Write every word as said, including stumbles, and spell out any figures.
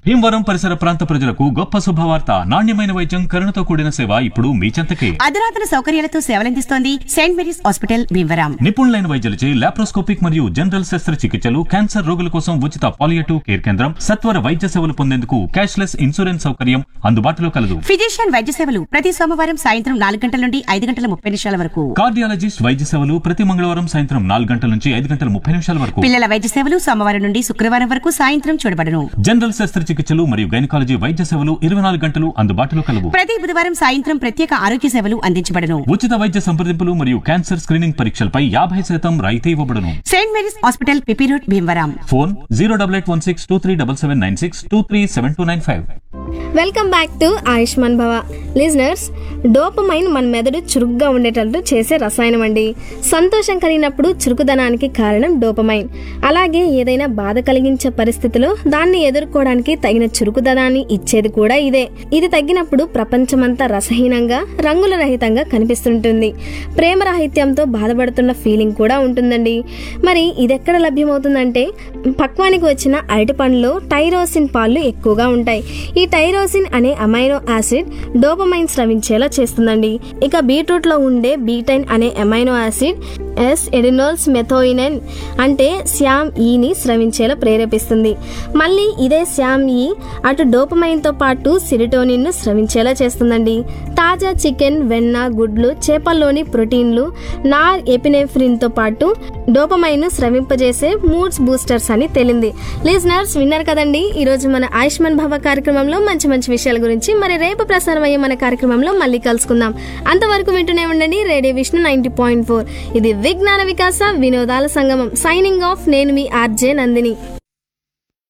భీమవరం పరిసర ప్రాంత ప్రజలకు గొప్ప శుభవార్త. నాణ్యమైన వైద్యం, కరుణతో కూడిన సేవ ఇప్పుడు మీ చెంతకే. అధునాతన సౌకర్యాలతో సేవలందిస్తోంది సెయింట్ మేరీస్ హాస్పిటల్ భీమవరం. నిపుణులైన వైద్యులచే లాప్రోస్కోపిక్ మరియు జనరల్ శస్త్రచికిత్సలు, క్యాన్సర్ రోగుల కోసం ఉచిత పాలియేటివ్ కేర్ కేంద్రం, సత్వర వైద్య సేవలు పొందేందుకు క్యాష్లెస్ ఇన్సూరెన్స్ సౌకర్యం అందుబాటులో కలదు. ఫిజిషియన్ వైద్య సేవలు ప్రతి సోమవారం సాయంత్రం నాలుగు గంటల నుండి ఐదు గంటల ముప్పై నిమిషాల వరకు. కార్డియాలజిస్ట్ వైద్య సేవలు ప్రతి మంగళవారం సాయంత్రం నాలుగు గంటల నుంచి ఐదు గంటల ముప్పై నిమిషాల వరకు. పిల్లల వైద్య సేవలు సోమవారం నుండి శుక్రవారం వరకు సాయంత్రం చూడబడను. జనరల్ శస్త్రచికిత్సలు మరియు గైనకాలజీ వైద్య సేవలు ఇరవై నాలుగు గంటలు అందుబాటులో కలవు. ప్రతి బుధవారం సాయంత్రం ప్రత్యేక ఆరోగ్య సేవలు అందించబడను. ఉచిత వైద్య సంప్రదింపులు మరియు క్యాన్సర్ స్క్రీనింగ్ పరీక్షలపై యాభై శాతం రాయితీ ఇవ్వబడును. Saint Mary's hospital PP road Bhimavaram. Phone zero double eight one six two three double seven nine six two three seven two nine five. Welcome back to Ayushman భవ. లిజనర్స్, డోపమైన్ మన మెదడు చురుగ్గా ఉండేటట్టు చేసే రసాయనం అండి. సంతోషం కలిగినప్పుడు చురుకుదనానికి కారణం డోపమైన్. అలాగే ఏదైనా బాధ కలిగించే పరిస్థితిలో దాన్ని ఎదుర్కోవడానికి తగిన చురుకుదనాన్ని ఇచ్చేది కూడా ఇదే. ఇది తగ్గినప్పుడు ప్రపంచమంతా రసహీనంగా, రంగుల రహితంగా కనిపిస్తుంటుంది. ప్రేమ రాహిత్యంతో బాధపడుతున్న ఫీలింగ్ కూడా ఉంటుందండి. మరి ఇది ఎక్కడ లభ్యమవుతుందంటే, పక్వానికి వచ్చిన అరటి పండ్లో టైరోసిన్ పాలు ఎక్కువగా ఉంటాయి. ఈ టైరోసిన్ అనే అమైనో యాసిడ్ డోపమైన్ స్రవించేలా చేస్తుందండి. ఇక బీట్రూట్ లో ఉండే బీటైన్ అనే అమైనో యాసిడ్ ఎస్ ఎడినోల్స్ మెథోయినెన్ అంటే శ్యామ్ ఈని స్రవించేలా ప్రేరేపిస్తుంది. మళ్ళీ ఇదే శ్యామ్ ఈ అటు డోపమైన్ తో పాటు సిరిటోనిన్ ను స్రవించేలా చేస్తుందండి. తాజా చికెన్, వెన్న, గుడ్లు, చేపల్లోని ప్రోటీన్లు, నార్ ఎపినెఫ్రిన్ తో పాటు డోపమైన్ ను స్రవింపజేసే మూడ్స్ బూస్టర్స్ అని తేలింది. లిజనర్స్, విన్నారు కదండి ఈ రోజు మన ఆయుష్మాన్ భవ కార్యక్రమంలో మంచి మంచి విషయాల గురించి. మరి రేపు ప్రసారం అయ్యే మన కార్యక్రమంలో మళ్ళీ కలుసుకుందాం. అంతవరకు వింటూనే ఉండండి radio Vishnu ninety point four. ఇది విజ్ఞాన వికాస వినోదాల సంగమం. Signing off. నేను మీ ఆర్జే నందిని.